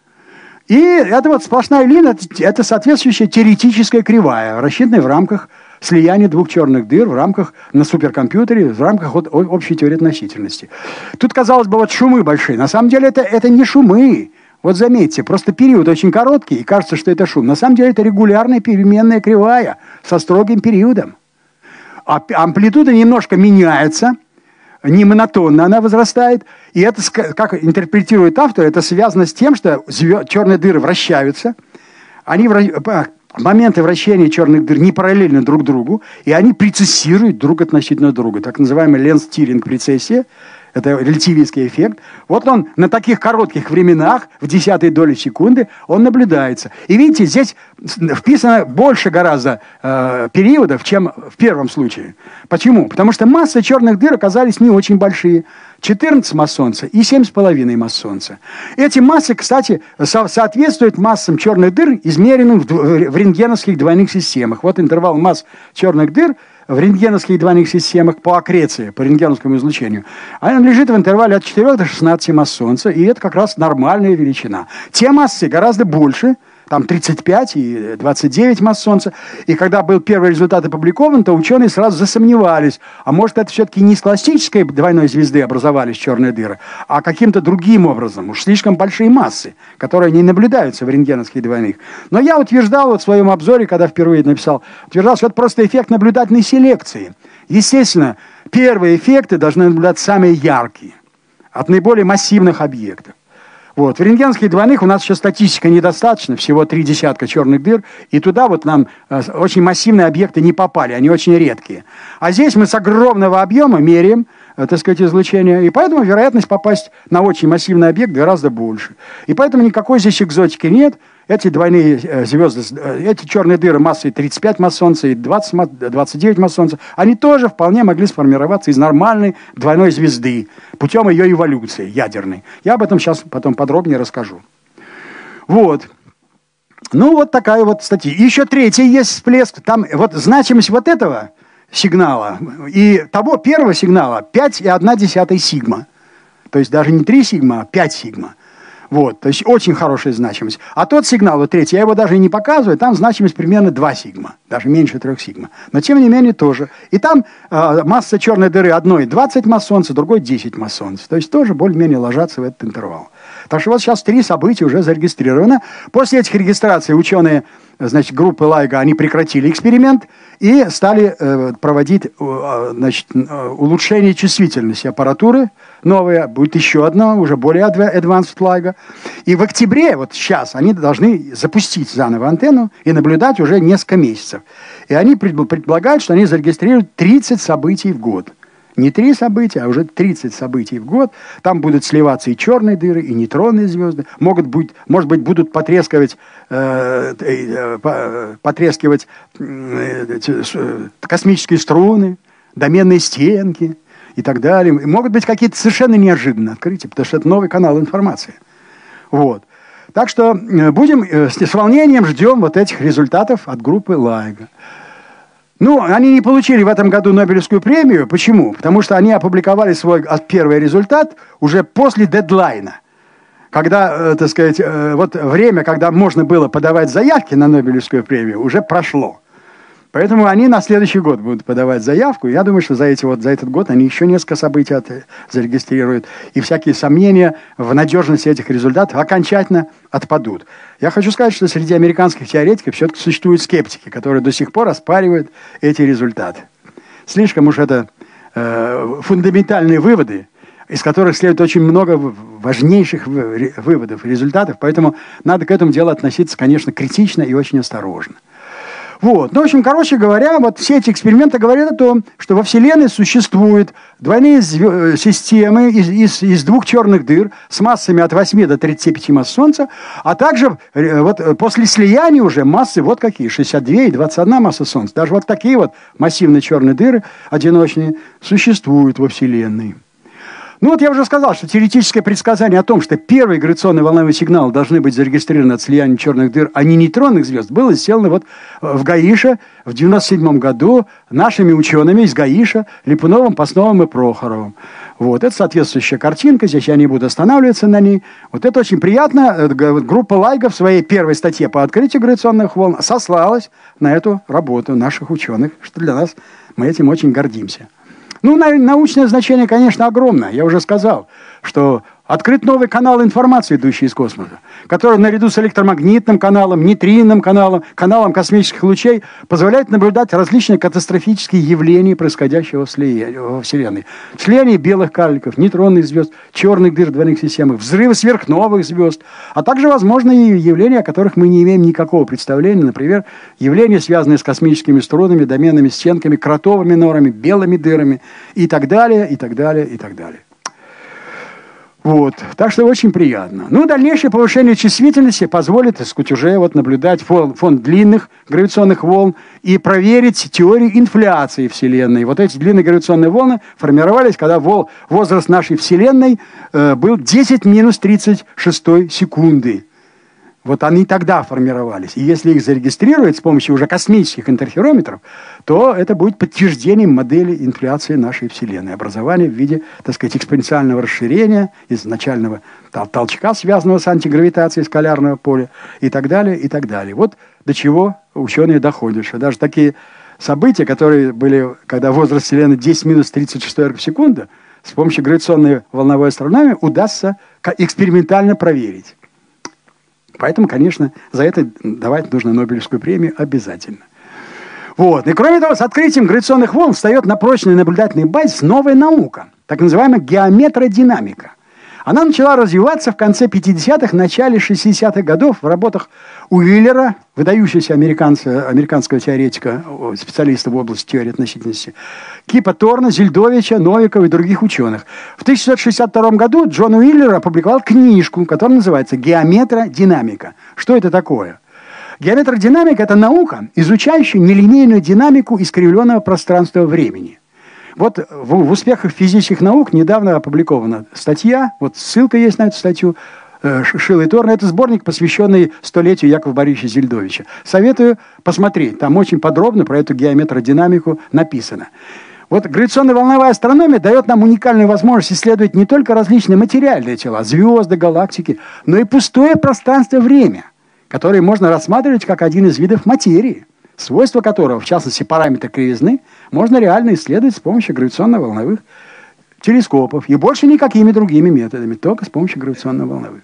Speaker 3: И это вот сплошная линия, это соответствующая теоретическая кривая, рассчитанная в рамках слияние двух черных дыр в рамках, на суперкомпьютере, в рамках вот общей теории относительности. Тут, казалось бы, вот шумы большие. На самом деле это не шумы. Вот заметьте, просто период очень короткий, и кажется, что это шум. На самом деле это регулярная переменная кривая со строгим периодом. А амплитуда немножко меняется, не монотонно она возрастает. И это, как интерпретирует автор, это связано с тем, что черные дыры вращаются. Моменты вращения черных дыр не параллельны друг другу, и они прецессируют друг относительно друга. Так называемая Ленс-Тиринг-прецессия. Это релятивистский эффект. Вот он на таких коротких временах, в десятой доли секунды, он наблюдается. И видите, здесь вписано больше гораздо периодов, чем в первом случае. Почему? Потому что массы черных дыр оказались не очень большие. 14 масс Солнца и 7,5 масс Солнца. Эти массы, кстати, соответствуют массам черных дыр, измеренным в рентгеновских двойных системах. Вот интервал масс черных дыр в рентгеновских двойных системах по аккреции, по рентгеновскому излучению, она лежит в интервале от 4 до 16 масс Солнца, и это как раз нормальная величина. Те массы гораздо больше, там 35 и 29 масс Солнца. И когда был первый результат опубликован, то ученые сразу засомневались, а может это все-таки не с классической двойной звезды образовались черные дыры, а каким-то другим образом, уж слишком большие массы, которые не наблюдаются в рентгеновских двойных. Но я утверждал вот в своем обзоре, когда впервые написал, утверждал, что это просто эффект наблюдательной селекции. Естественно, первые эффекты должны наблюдаться самые яркие, от наиболее массивных объектов. Вот. В рентгеновских двойных у нас еще статистика недостаточно, всего 3 десятка черных дыр, и туда вот нам очень массивные объекты не попали, они очень редкие. А здесь мы с огромного объема меряем, так сказать, излучение, и поэтому вероятность попасть на очень массивный объект гораздо больше. И поэтому никакой здесь экзотики нет. Эти двойные звезды, эти черные дыры массой 35 масс Солнца и 29 масс Солнца, они тоже вполне могли сформироваться из нормальной двойной звезды путем ее эволюции ядерной. Я об этом сейчас потом подробнее расскажу. Вот. Ну, вот такая вот статья. И еще третий есть всплеск. Там вот значимость вот этого сигнала и того первого сигнала 5,1 сигма. То есть даже не 3 сигма, а 5 сигма. Вот, то есть очень хорошая значимость. А тот сигнал, вот третий, я его даже не показываю, там значимость примерно 2 сигма, даже меньше 3 сигма. Но тем не менее тоже. И там масса черной дыры одной 20 масс Солнца, другой 10 масс Солнца. То есть тоже более-менее ложатся в этот интервал. Так что вот сейчас 3 события уже зарегистрировано. После этих регистраций ученые, значит, группы Лайга, они прекратили эксперимент и стали проводить, значит, улучшение чувствительности аппаратуры. Новое, будет еще одно, уже более advanced LIGO. И в октябре, вот сейчас, они должны запустить заново антенну и наблюдать уже несколько месяцев. И они предполагают, что они зарегистрируют 30 событий в год. Не 3 события, а уже 30 событий в год. Там будут сливаться и черные дыры, и нейтронные звезды. Может быть, будут потрескивать космические струны, доменные стенки и так далее. И могут быть какие-то совершенно неожиданные открытия, потому что это новый канал информации. Вот. Так что будем с волнением ждем вот этих результатов от группы Лайга. Ну, они не получили в этом году Нобелевскую премию. Почему? Потому что они опубликовали свой первый результат уже после дедлайна. Когда, так сказать, вот время, когда можно было подавать заявки на Нобелевскую премию, уже прошло. Поэтому они на следующий год будут подавать заявку. Я думаю, что за этот год они еще несколько событий зарегистрируют. И всякие сомнения в надежности этих результатов окончательно отпадут. Я хочу сказать, что среди американских теоретиков все-таки существуют скептики, которые до сих пор оспаривают эти результаты. Слишком уж это фундаментальные выводы, из которых следует очень много важнейших выводов и результатов. Поэтому надо к этому делу относиться, конечно, критично и очень осторожно. Вот. Ну, в общем, короче говоря, вот все эти эксперименты говорят о том, что во Вселенной существуют двойные системы из 2 черных дыр с массами от 8 до 35 масс Солнца, а также вот после слияния уже массы вот какие, 62 и 21 масса Солнца. Даже вот такие вот массивные черные дыры, одиночные, существуют во Вселенной. Ну вот я уже сказал, что теоретическое предсказание о том, что первые гравитационные волновые сигналы должны быть зарегистрированы от слияния черных дыр, а не нейтронных звезд, было сделано вот в ГАИШе в 1997 году нашими учеными из ГАИШа Липуновым, Пасновым и Прохоровым. Вот, это соответствующая картинка, здесь я не буду останавливаться на ней. Вот это очень приятно. Группа Лайга в своей первой статье по открытию гравитационных волн сослалась на эту работу наших ученых, что для нас мы этим очень гордимся. Ну, научное значение, конечно, огромное. Я уже сказал, что открыт новый канал информации, идущий из космоса, который наряду с электромагнитным каналом, нейтринным каналом, каналом космических лучей позволяет наблюдать различные катастрофические явления, происходящего во Вселенной. Слияние белых карликов, нейтронных звезд, черных дыр в двойных системах, взрывы сверхновых звезд, а также возможные явления, о которых мы не имеем никакого представления. Например, явления, связанные с космическими струнами, доменными стенками, кротовыми норами, белыми дырами и так далее, и так далее, и так далее. Вот. Так что очень приятно. Ну, дальнейшее повышение чувствительности позволит, так сказать, уже вот наблюдать фон длинных гравитационных волн и проверить теорию инфляции Вселенной. Вот эти длинные гравитационные волны формировались, когда возраст нашей Вселенной был 10 минус 36 секунды. Вот они тогда формировались. И если их зарегистрировать с помощью уже космических интерферометров, то это будет подтверждением модели инфляции нашей Вселенной. Образование в виде, так сказать, экспоненциального расширения, изначального толчка, связанного с антигравитацией скалярного поля и так далее, и так далее. Вот до чего ученые доходят, что даже такие события, которые были, когда возраст Вселенной 10 минус 36 секунды, с помощью гравитационной волновой астрономии удастся экспериментально проверить. Поэтому, конечно, за это давать нужно Нобелевскую премию обязательно. Вот. И кроме того, с открытием гравитационных волн встает на прочной наблюдательной базе новая наука, так называемая геометродинамика. Она начала развиваться в конце 50-х, начале 60-х годов в работах Уиллера, выдающегося американского теоретика, специалиста в области теории относительности, Кипа Торна, Зельдовича, Новикова и других ученых. В 1962 году Джон Уиллер опубликовал книжку, которая называется «Геометродинамика». Что это такое? Геометродинамика – это наука, изучающая нелинейную динамику искривленного пространства-времени. Вот в «Успехах физических наук» недавно опубликована статья, вот ссылка есть на эту статью, Шилл и Торн. Это сборник, посвященный столетию Якова Борисовича Зельдовича. Советую посмотреть, там очень подробно про эту геометродинамику написано. Вот гравитационная волновая астрономия дает нам уникальную возможность исследовать не только различные материальные тела, звезды, галактики, но и пустое пространство-время, которое можно рассматривать как один из видов материи, свойства которого, в частности параметры кривизны, можно реально исследовать с помощью гравитационно-волновых телескопов и больше никакими другими методами, только с помощью гравитационно-волновых.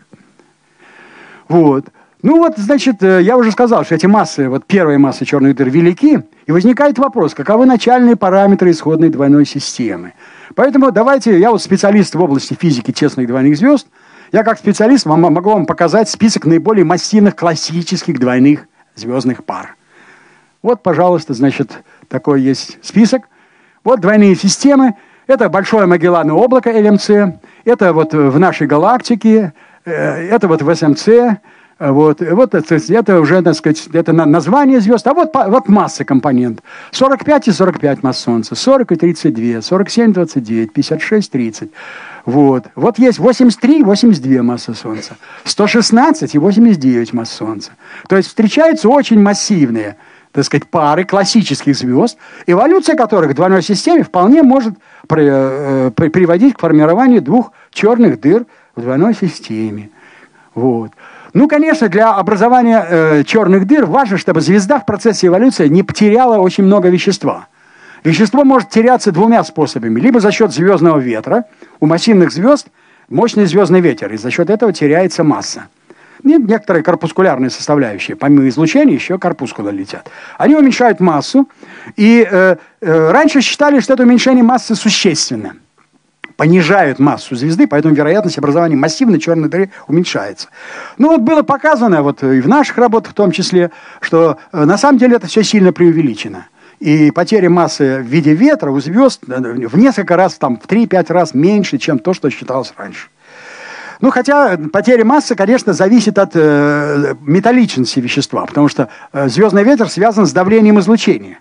Speaker 3: Вот. Ну вот, значит, я уже сказал, что эти массы, вот первые массы черных дыр велики, и возникает вопрос, каковы начальные параметры исходной двойной системы. Поэтому давайте, я вот специалист в области физики тесных двойных звезд, я как специалист могу вам показать список наиболее массивных классических двойных звездных пар. Вот, пожалуйста, значит, такой есть список. Вот двойные системы. Это Большое Магелланово облако ЛМЦ. Это вот в нашей галактике. Это вот в СМЦ. Вот это уже, так сказать, это название звезд. А вот масса компонент. 45 и 45 масс Солнца. 40 и 32. 47, 29. 56, 30. Вот есть 83 и 82 массы Солнца. 116 и 89 масс Солнца. То есть встречаются очень массивные, так сказать, пары классических звезд, эволюция которых в двойной системе вполне может приводить к формированию двух черных дыр в двойной системе. Вот. Ну, конечно, для образования черных дыр важно, чтобы звезда в процессе эволюции не потеряла очень много вещества. Вещество может теряться двумя способами. Либо за счет звездного ветра. У массивных звезд мощный звездный ветер, и за счет этого теряется масса. Некоторые корпускулярные составляющие, помимо излучения, еще корпускулы летят. Они уменьшают массу, и раньше считали, что это уменьшение массы существенно. Понижают массу звезды, поэтому вероятность образования массивной черной дыры уменьшается. Ну вот было показано, вот и в наших работах в том числе, что на самом деле это все сильно преувеличено. И потеря массы в виде ветра у звезд в несколько раз, там, в 3-5 раз меньше, чем то, что считалось раньше. Ну, хотя потеря массы, конечно, зависит от металличности вещества, потому что звездный ветер связан с давлением излучения.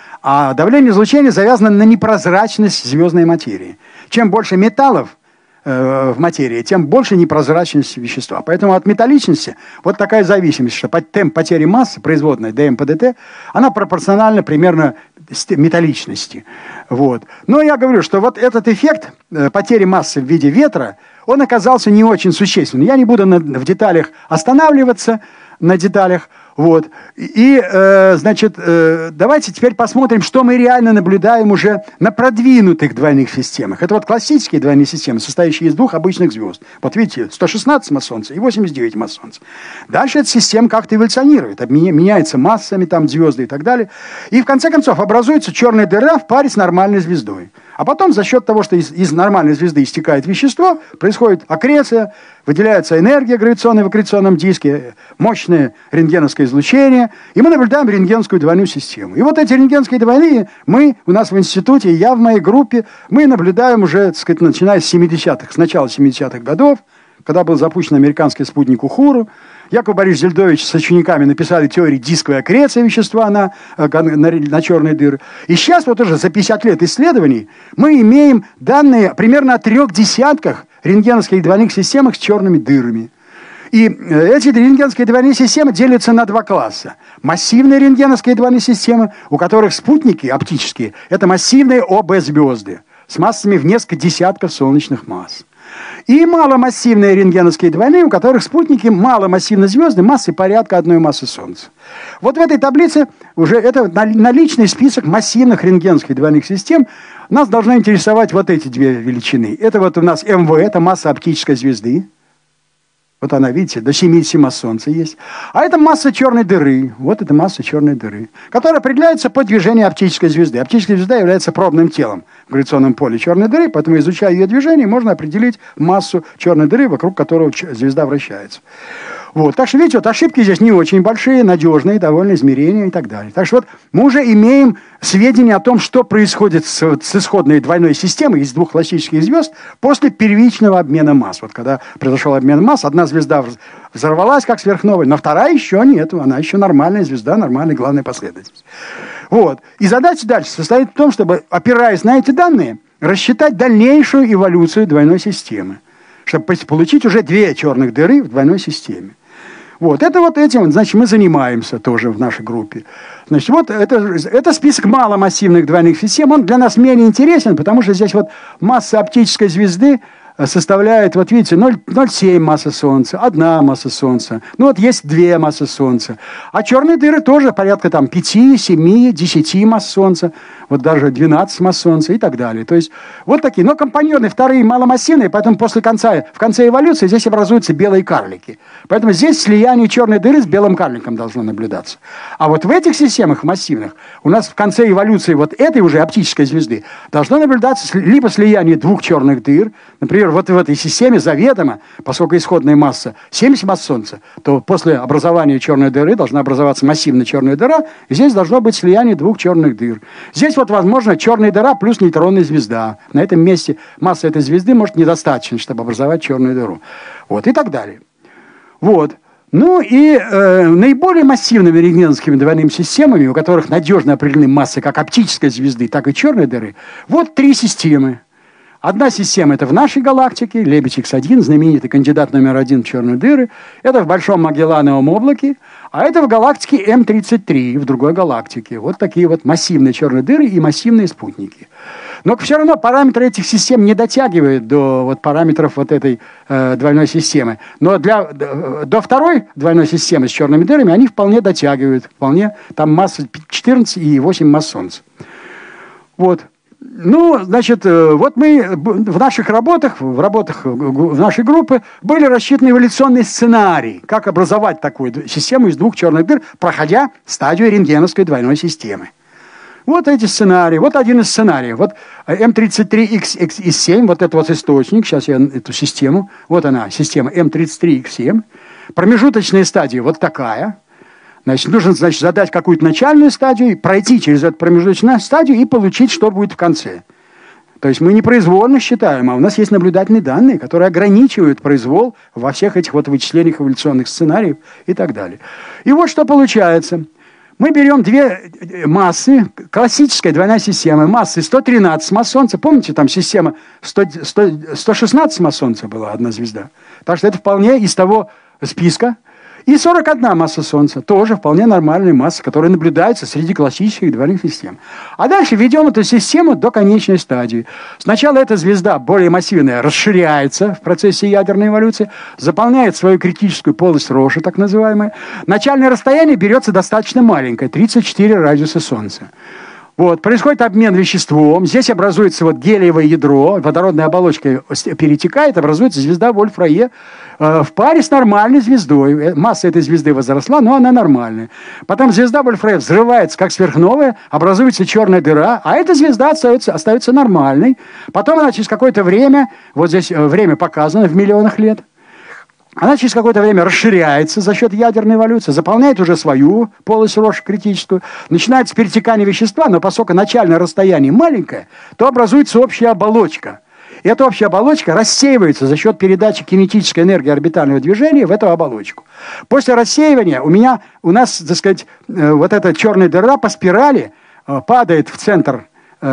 Speaker 3: А давление излучения завязано на непрозрачность звездной материи. Чем больше металлов в материи, тем больше непрозрачность вещества. Поэтому от металличности вот такая зависимость, что темп потери массы, производная dm по dt, она пропорциональна примерно металличности. Вот. Но я говорю, что вот этот эффект потери массы в виде ветра, он оказался не очень существенным. Я не буду в деталях останавливаться, на деталях. Вот. И, значит, давайте теперь посмотрим, что мы реально наблюдаем уже на продвинутых двойных системах. Это вот классические двойные системы, состоящие из двух обычных звезд. Вот видите, 116 масс Солнца и 89 масс Солнца. Дальше эта система как-то эволюционирует, меняется массами там звезды и так далее. И в конце концов образуется черная дыра в паре с нормальной звездой. А потом за счет того, что из нормальной звезды истекает вещество, происходит аккреция, выделяется энергия гравитационная в аккреционном диске, мощное рентгеновское излучение, и мы наблюдаем рентгеновскую двойную систему. И вот эти рентгеновские двойные мы у нас в институте, я в моей группе, мы наблюдаем уже, так сказать, начиная с 70-х, с начала 70-х годов, когда был запущен американский спутник Ухуру. Яков Борисович Зельдович с учениками написали теорию дисковой аккреции вещества на черные дыры. И сейчас вот уже за 50 лет исследований мы имеем данные примерно о 3 десятках рентгеновских двойных системах с черными дырами. И эти рентгеновские двойные системы делятся на 2 класса. Массивные рентгеновские двойные системы, у которых спутники оптические, это массивные ОБ-звезды с массами в несколько десятков солнечных масс. И маломассивные рентгеновские двойные, у которых спутники маломассивные звезды массой порядка одной массы Солнца. Вот в этой таблице уже это наличный список массивных рентгеновских двойных систем. Нас должны интересовать вот эти 2 величины. Это вот у нас МВ, это масса оптической звезды. Вот она, видите, до 70 масс Солнца есть. А это масса черной дыры. Вот это масса черной дыры, которая определяется по движению оптической звезды. Оптическая звезда является пробным телом в гравитационном поле черной дыры, поэтому, изучая ее движение, можно определить массу черной дыры, вокруг которой звезда вращается. Вот. Так что, видите, вот ошибки здесь не очень большие, надежные, довольно измерения и так далее. Так что вот мы уже имеем сведения о том, что происходит с исходной двойной системой из 2 классических звезд после первичного обмена масс. Вот когда произошел обмен масс, одна звезда взорвалась как сверхновая, но вторая еще нет, она еще нормальная звезда, нормальная главная последовательность. Вот. И задача дальше состоит в том, чтобы, опираясь на эти данные, рассчитать дальнейшую эволюцию двойной системы, чтобы получить уже 2 черных дыры в двойной системе. Вот этим, значит, мы занимаемся тоже в нашей группе. Значит, вот это список маломассивных двойных систем. Он для нас менее интересен, потому что здесь вот масса оптической звезды составляет, вот видите, 0,7 массы Солнца, 1 масса Солнца. Ну вот есть 2 массы Солнца. А черные дыры тоже порядка там 5, 7, 10 масс Солнца, вот даже 12 масс Солнца и так далее. То есть вот такие. Но компаньоны вторые маломассивные, поэтому в конце эволюции здесь образуются белые карлики. Поэтому здесь слияние черной дыры с белым карликом должно наблюдаться. А вот в этих системах массивных у нас в конце эволюции вот этой уже оптической звезды должно наблюдаться либо слияние 2 черных дыр, например, вот в этой системе заведомо, поскольку исходная масса 70 масс Солнца, то после образования черной дыры должна образоваться массивная черная дыра, и здесь должно быть слияние 2 черных дыр. Здесь вот, возможно, черная дыра плюс нейтронная звезда. На этом месте масса этой звезды может недостаточно, чтобы образовать черную дыру. Вот, и так далее. Вот. Ну и наиболее массивными рентгеновскими двойными системами, у которых надежно определены массы как оптической звезды, так и черной дыры, вот 3 системы. Одна система – это в нашей галактике, Лебедь X1, знаменитый кандидат номер 1 в черные дыры. Это в Большом Магеллановом облаке. А это в галактике М33, в другой галактике. Вот такие вот массивные черные дыры и массивные спутники. Но все равно параметры этих систем не дотягивают до вот параметров вот этой двойной системы. Но до второй двойной системы с черными дырами они вполне дотягивают. Вполне, там масса 14,8 масс Солнца. Вот. Ну, значит, вот мы в наших работах, в нашей группе были рассчитаны эволюционные сценарии, как образовать такую систему из 2 черных дыр, проходя стадию рентгеновской двойной системы. Вот эти сценарии. Вот один из сценариев. Вот М33X7, вот это вот источник, сейчас я эту систему, вот она, система М33X7. Промежуточная стадия вот такая. Значит, нужно, задать какую-то начальную стадию, пройти через эту промежуточную стадию и получить, что будет в конце. То есть мы не произвольно считаем, а у нас есть наблюдательные данные, которые ограничивают произвол во всех этих вот вычислениях эволюционных сценариев и так далее. И вот что получается. Мы берем 2 массы, классическая двойная система, массы 113 масс Солнца. Помните, там система 116 масс Солнца была, одна звезда. Так что это вполне из того списка. И 41 масса Солнца, тоже вполне нормальная масса, которая наблюдается среди классических двойных систем. А дальше ведем эту систему до конечной стадии. Сначала эта звезда, более массивная, расширяется в процессе ядерной эволюции, заполняет свою критическую полость Роша, так называемую. Начальное расстояние берется достаточно маленькое, 34 радиуса Солнца. Вот, происходит обмен веществом, здесь образуется вот гелиевое ядро, водородная оболочка перетекает, образуется звезда Вольф-Райе в паре с нормальной звездой. Масса этой звезды возросла, но она нормальная. Потом звезда Вольф-Райе взрывается как сверхновая, образуется черная дыра, а эта звезда остается нормальной. Потом она через какое-то время, вот здесь время показано в миллионах лет, она через какое-то время расширяется за счет ядерной эволюции, заполняет уже свою полость Роша критическую, начинается перетекание вещества, но поскольку начальное расстояние маленькое, то образуется общая оболочка. И эта общая оболочка рассеивается за счет передачи кинетической энергии орбитального движения в эту оболочку. После рассеивания у нас, так сказать, вот эта черная дыра по спирали падает в центр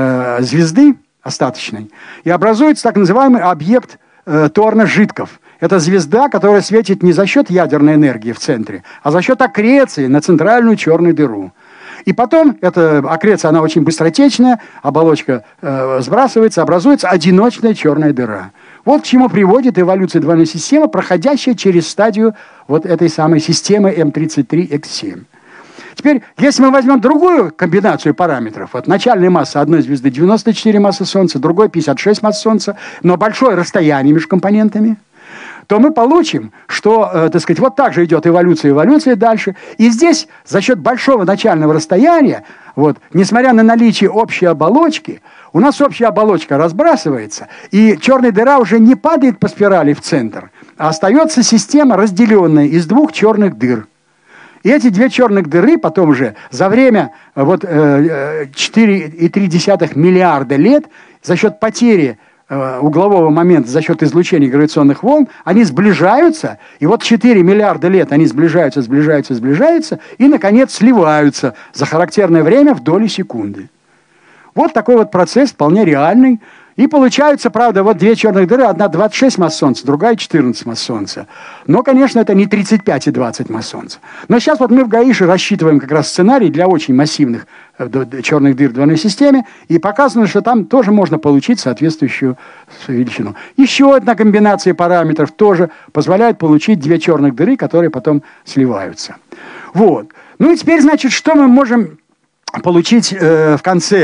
Speaker 3: звезды остаточной и образуется так называемый объект Торна-Жидков. Это звезда, которая светит не за счет ядерной энергии в центре, а за счет аккреции на центральную черную дыру. И потом, эта аккреция, она очень быстротечная, оболочка сбрасывается, образуется одиночная черная дыра. Вот к чему приводит эволюция двойной системы, проходящая через стадию вот этой самой системы М33Х7. Теперь, если мы возьмем другую комбинацию параметров, вот начальная масса одной звезды 94 массы Солнца, другой 56 масс Солнца, но большое расстояние между компонентами, то мы получим, что, так сказать, вот так же идет эволюция дальше. И здесь за счет большого начального расстояния, вот, несмотря на наличие общей оболочки, у нас общая оболочка разбрасывается, и черная дыра уже не падает по спирали в центр, а остается система, разделенная из двух черных дыр. И эти две черных дыры потом уже за время вот, 4,3 миллиарда лет за счет потери углового момента, за счет излучения гравитационных волн, они сближаются, и вот 4 миллиарда лет они сближаются, и, наконец, сливаются за характерное время в доли секунды. Вот такой вот процесс, вполне реальный. И получается, правда, вот две черных дыры, одна 26 масс Солнца, другая 14 масс Солнца. Но, конечно, это не 35 и 20 масс Солнца. Но сейчас вот мы в ГАИШе рассчитываем как раз сценарий для очень массивных черных дыр в двойной системе, и показано, что там тоже можно получить соответствующую величину. Еще одна комбинация параметров тоже позволяет получить две черных дыры, которые потом сливаются. Вот. Ну и теперь, значит, что мы можем получить в конце?